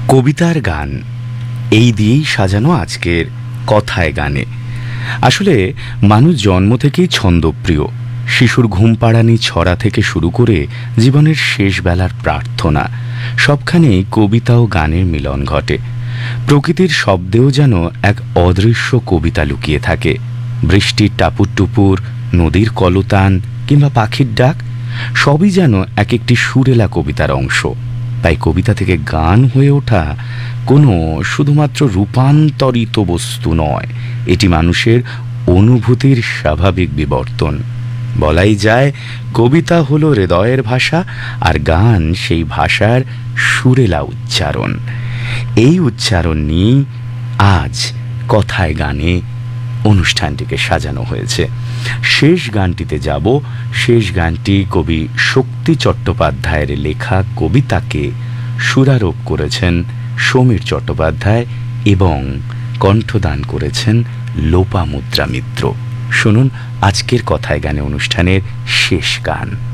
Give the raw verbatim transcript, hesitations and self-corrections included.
কবিতার গান এই দিয়েই সাজানো আজকের কথায় গানে। আসলে মানুষ জন্ম থেকেই ছন্দপ্রিয়। শিশুর ঘুম পাড়ানি ছড়া থেকে শুরু করে জীবনের শেষ বেলার প্রার্থনা, সবখানেই কবিতা ও গানের মিলন ঘটে। প্রকৃতির শব্দেও যেন এক অদৃশ্য কবিতা লুকিয়ে থাকে। বৃষ্টির টাপুর টুপুর, নদীর কলতান কিংবা পাখির ডাক, সবই যেন এক একটি সুরেলা কবিতার অংশ। তাই কবিতা থেকে গান হয়ে ওঠা কোনো শুধুমাত্র রূপান্তরিত বস্তু নয়, এটি মানুষের অনুভূতির স্বাভাবিক বিবর্তন। বলাই যায় কবিতা হলো হৃদয়ের ভাষা, আর গান সেই ভাষার সুরেলা উচ্চারণ। এই উচ্চারণ নিয়েই আজ কথায় গানে অনুষ্ঠানটিকে সাজানো হয়েছে। শেষ গানটিতে যাব। শেষ গানটি কবি শক্তি চট্টোপাধ্যায়ের লেখা কবিতাকে সুরারোপ করেছেন সমীর চট্টোপাধ্যায় এবং কণ্ঠদান করেছেন লোপামুদ্রা মিত্র। শুনুন আজকের কথায় গানে অনুষ্ঠানের শেষ গান।